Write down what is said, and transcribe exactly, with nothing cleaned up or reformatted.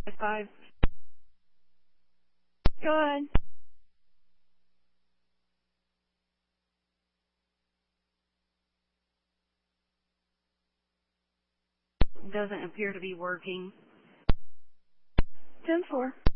Five. Go ahead. Doesn't appear to be working. Ten four.